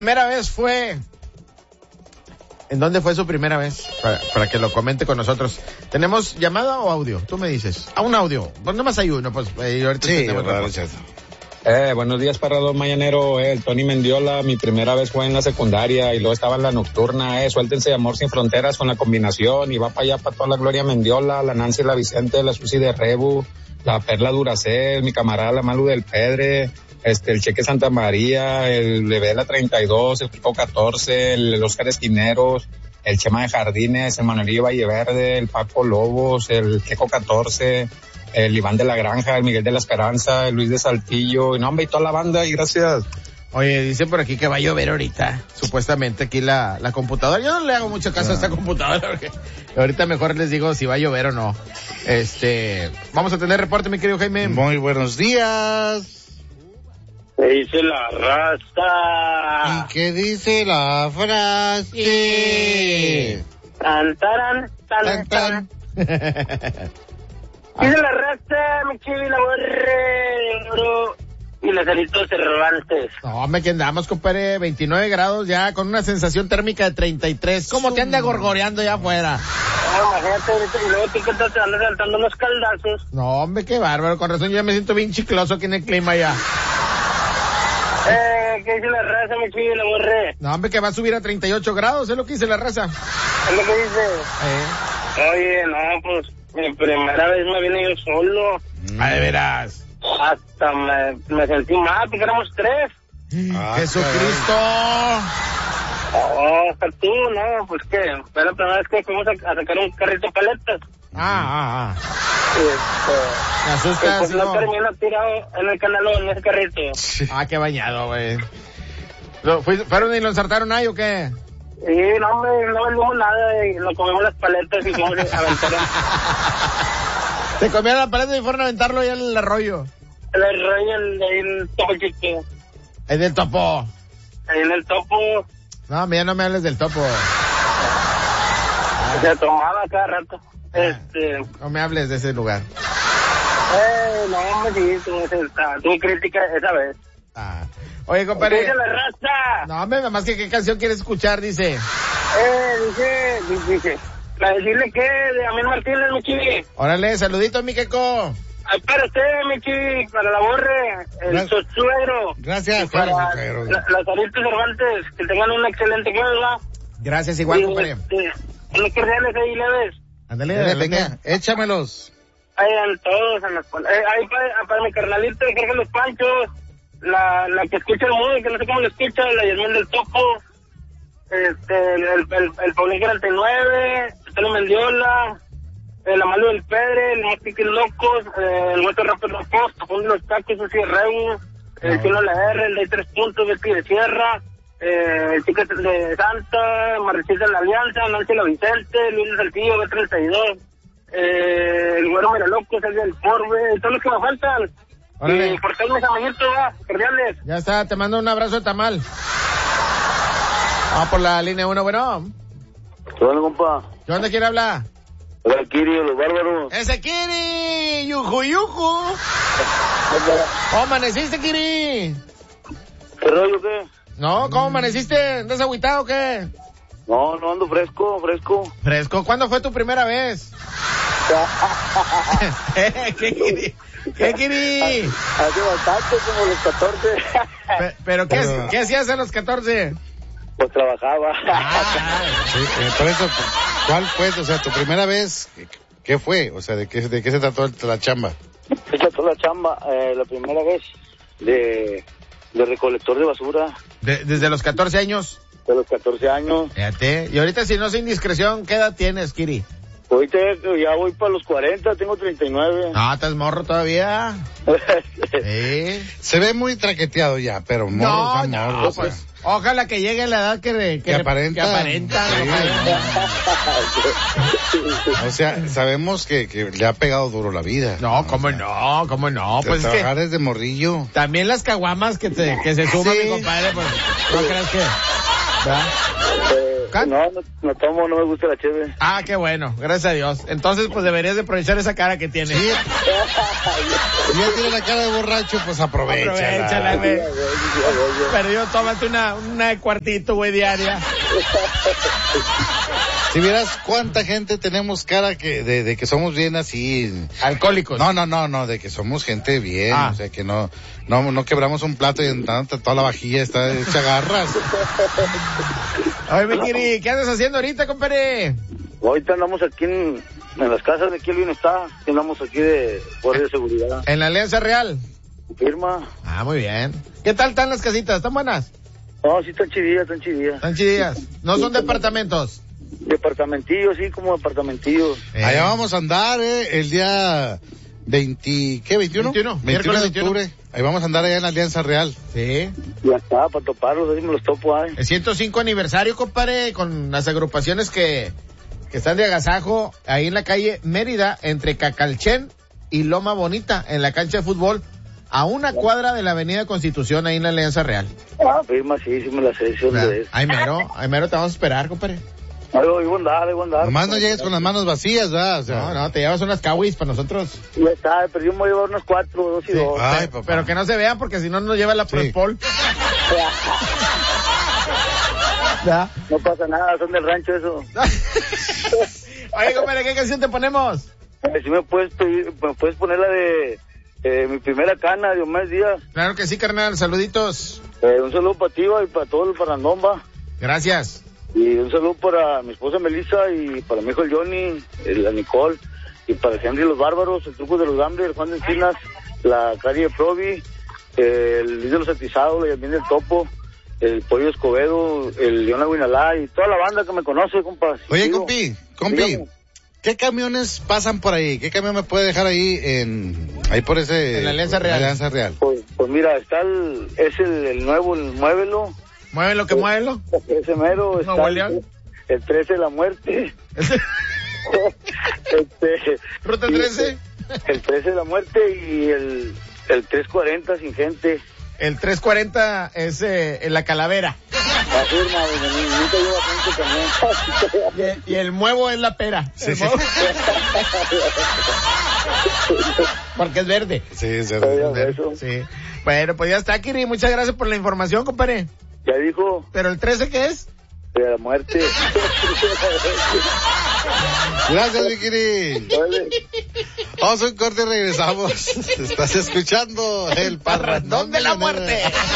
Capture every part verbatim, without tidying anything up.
Primera vez fue... ¿En dónde fue su primera vez? Para, para que lo comente con nosotros. ¿Tenemos llamada o audio? Tú me dices. Ah, un audio. Pues nomás hay uno, pues. Eh, ahorita sí, tenemos verdad, Eh, buenos días, Parrado Mañanero. Eh, el Tony Mendiola, mi primera vez fue en la secundaria y luego estaba en la nocturna. Eh, suéltense Amor Sin Fronteras con la combinación y va para allá para toda la Gloria Mendiola, la Nancy, la Vicente, la Susi de Rebu, la Perla Duracel, mi camarada la Malu del Pedre, este, el Cheque Santa María, el Bebé la treinta y dos, el Pico catorce, el, el Oscar Esquineros, el Chema de Jardines, el Manuelillo Valleverde, el Paco Lobos, el Checo catorce, el Iván de la Granja, el Miguel de la Esperanza, el Luis de Saltillo, y no, hombre, y toda la banda, y gracias. Oye, dice por aquí que va a llover ahorita, supuestamente aquí la, la computadora. Yo no le hago mucho caso no. a esta computadora, porque ahorita mejor les digo si va a llover o no. Este, vamos a tener reporte, mi querido Jaime. Muy buenos días. ¿Qué dice la raza? ¿Y qué dice la frase? Tan, taran, tan, tan. Dice la raza, mi chivi, la borre, oro y los aritos Cervantes. No, hombre, que andamos, compadre, veintinueve grados ya, con una sensación térmica de treinta y tres. ¿Cómo Sum. te anda gorgoreando ya afuera? No, imagínate, y luego tú que te andas saltando unos caldazos. No, hombre, qué bárbaro, con razón yo ya me siento bien chicloso aquí en el clima ya. Eh, ¿qué dice la raza, mi chivi, la borre? No, hombre, que va a subir a treinta y ocho grados, es lo que dice la raza. Es lo que dice. Eh. Oye, no, pues, mi primera vez me vine yo solo. Ah, de veras. Hasta me, me sentí mal, porque éramos tres. Ah, ¡Jesucristo! Oh, hasta tú, no, pues que fue la primera vez que fuimos a, a sacar un carrito de paletas. Ah, ah, ah. Este, me asustas, pues no, no termino tirado en el canalón, en ese carrito. Ah, qué bañado, güey. ¿Fueron y lo ensartaron ahí o qué? Sí, no, hombre, no vendimos nada y nos comimos las paletas y fuimos a aventar. Se comieron las paletas y fueron a aventarlo ahí en el arroyo. El arroyo, el, el topo chiquito. ¿Es del topo? Ahí en el topo. No, mira, no me hables del topo. Ah. Se tomaba cada rato. Ah. Este. No me hables de ese lugar. Eh, no, hombre, sí, tú, tú crítica esa vez. Ah. Oye, compadre. ¿Qué dice la raza? No, hombre, nada más que qué canción quieres escuchar, dice. Eh, dice, dice, para decirle que de Amén Martínez, mi chivi. Órale, saluditos, mi queco. Ay, para usted, mi chivi, para la borre, el Gra- suegro. Gracias, para la, las aritos Cervantes, que tengan una excelente juega. Gracias, igual, y, compadre. Este, unos cordiales ahí leves. Ándale, dale, venga, échamelos. Ahí en todos, en las, eh, ahí para, para mi carnalito, Jorge Los Panchos. La, la que escucha el mundo, que no sé cómo lo escucha, la Yasmín del Topo, este, el, el, el, el Paulín cuarenta y nueve, el Tony Mendiola, el Amalu del Pedre, el Mostiquis Locos, eh, el Hueso Rápido Post, Fondo de los Tacos, Susi Rebu, el Chino La R, el Day Tres Puntos, Betty de Sierra, eh, el Chico de Santa, Maricita de la Alianza, Nancy La Vicente, Luis de Saltillo, B treinta y dos, eh, el Güero Miralocos, el del Forbe, todos los que me faltan. Órale. Y por todos mis amiguitos, ¿va? Cordiales. Ya está, te mando un abrazo de tamal. Vamos por la línea uno, bueno. ¿Qué onda, compa? ¿Qué onda, quién habla? Hola, Kiri, los bárbaros. ¡Ese Kiri! ¡Yuju, yuju! ¿Cómo amaneciste, Kiri? ¿Qué rollo, qué? No, ¿cómo amaneciste? ¿Andas agüitado o qué? No, no ando fresco, fresco. ¿Fresco? ¿Cuándo fue tu primera vez? ¿Qué, Kiri? ¿Qué, Kiri? Hace bastante, como los catorce. Pe- ¿Pero qué, Pero... qué hacías a los catorce? Pues trabajaba. Ah, sí, eh, por eso, ¿cuál fue? O sea, tu primera vez, ¿qué fue? O sea, ¿de qué, de qué se trató la chamba? Se trató la chamba, eh, la primera vez, de, de recolector de basura. De, ¿Desde los catorce años? De los catorce años. Fíjate. Y ahorita, si no es indiscreción, ¿qué edad tienes, Kiri? Ahorita ya voy para los cuarenta, tengo treinta y nueve. Ah, ¿estás morro todavía? ¿Sí? Se ve muy traqueteado ya, pero morro, no, o sea, morro, no, pues, ojalá que llegue la edad que, que, que aparenta. Que aparenta. Sí. O sea, sabemos que, que le ha pegado duro la vida. No, cómo o sea, no, cómo no. Pues trabajar que desde morrillo. También las caguamas que, te, que se suman, sí. mi compadre, pues, no crees que... ¿verdad? Eh, ¿Can? No, no, no tomo, no me gusta la cheve. Ah, qué bueno, gracias a Dios. Entonces, pues deberías de aprovechar esa cara que tiene. Sí. Si ya tiene la cara de borracho, pues aprovechala. Aprovechala, güey. Perdió, tómate una, una de cuartito, güey, diaria. Si vieras cuánta gente tenemos cara que de, de que somos bien así. Alcohólicos. No, no, no, no, de que somos gente bien, Ah. o sea, que no, no, no quebramos un plato y entrando toda la vajilla está hecha garras. Oye, mi Kiri, ¿qué andas haciendo ahorita, compadre? Ahorita andamos aquí en, en las casas de aquí el bienestar, andamos aquí de guardia de seguridad. En la Alianza Real. Firma. Ah, muy bien. ¿Qué tal están las casitas? ¿Están buenas? No, sí están chidillas, están chidillas. ¿Están chidillas? ¿No son departamentos? Departamentillos, sí, como departamentillos. Eh. Allá vamos a andar, eh, el día veinte, ¿qué? ¿veintiuno? veintiuno, veintiuno de miércoles veintiuno. octubre. Ahí vamos a andar allá en la Alianza Real. Sí. Ya está, para toparlos, así me los topo ahí. El ciento cinco aniversario, compadre, con las agrupaciones que, que están de agasajo ahí en la calle Mérida, entre Cacalchen y Loma Bonita, en la cancha de fútbol, a una cuadra de la Avenida Constitución, ahí en la Alianza Real. Ah, firma, sí, sí me la sé, sí, donde es. Ay, mero, ay, mero, te vamos a esperar, compadre. Ahí voy a andar, ahí voy a andar. Nomás no llegues con las manos vacías, ¿verdad? O sea, No, no, te llevas unas kawis para nosotros. Ya está, pero yo me voy a llevar unos cuatro, dos y Sí. dos. Ay, papá. Pero que no se vean porque si no nos lleva la Sí. Prospol. ¿Ya? No pasa nada, son del rancho eso. Oye, compadre, ¿qué canción te ponemos? Si me puedes pedir, me puedes poner la de eh, mi primera cana de Omar Díaz. Claro que sí, carnal, saluditos. Eh, un saludo para ti, va, y para todo el Parrandón, Gracias. y un saludo para mi esposa Melissa y para mi hijo el Johnny, el, la Nicole, y para el Henry Los Bárbaros, el Truco de los Gambler, el Juan de Encinas, la Cari de Provi, eh, el Luis de los Atizados, la Yasmín del Topo, el Pollo Escobedo, el León Aguinalá y toda la banda que me conoce, compa. Oye, Digo, compi, compi, dígame. ¿qué camiones pasan por ahí? ¿Qué camión me puede dejar ahí en, ahí por ese? En la Alianza Real. la Alianza Real. Pues, pues mira, está el, es el, el nuevo, el Muévelo, Muévelo que muévelo. ese mero, está Nuevo el, León. el trece de la muerte, este, Ruta y trece. el trece de la muerte y el, el trescientos cuarenta sin gente. El trescientos cuarenta es eh, en la Calavera. La firma, güey, nunca lleva gente también. Y, y el muevo es la pera. Sí, El sí. muevo- Porque es verde. Sí, sí, Oye, sí. eso. Sí. Bueno, pues ya está, Kiri. Muchas gracias por la información, compadre. Ya dijo, ¿Pero el trece qué es? de la muerte. Gracias, mi querido. Vale. Vamos a un corte y regresamos. Estás escuchando el Parrandón de la muerte.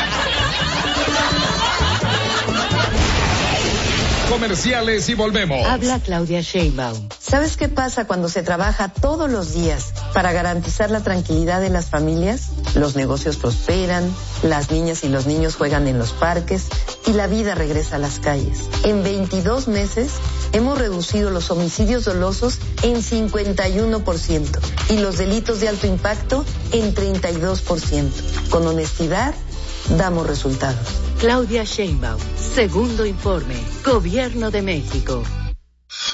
Comerciales y volvemos. Habla Claudia Sheinbaum. ¿Sabes qué pasa cuando se trabaja todos los días para garantizar la tranquilidad de las familias? Los negocios prosperan, las niñas y los niños juegan en los parques y la vida regresa a las calles. En veintidós meses hemos reducido los homicidios dolosos en cincuenta y uno por ciento y los delitos de alto impacto en treinta y dos por ciento. Con honestidad, damos resultados. Claudia Sheinbaum. Segundo informe. Gobierno de México.